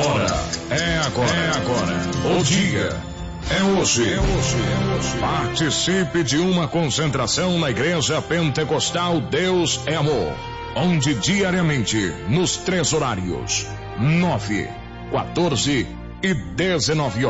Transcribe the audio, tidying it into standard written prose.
hora é agora. O dia é hoje. Participe de uma concentração na Igreja Pentecostal Deus é Amor, onde diariamente, nos 3 horários, 9, 14 e 19 horas.